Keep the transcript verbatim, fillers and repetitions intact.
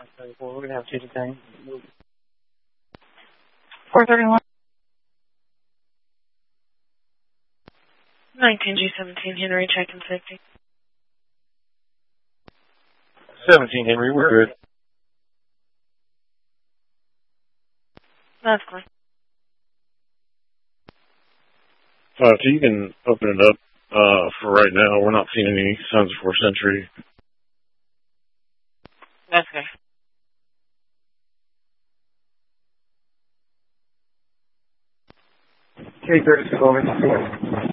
We're going to have to take time. four thirty-one. nineteen G seventeen Henry, check-in safety. seventeen Henry, we're good. That's clear. five two, you can open it up. Uh, for right now, we're not seeing any signs of forced entry. That's clear. K thirty-six, over.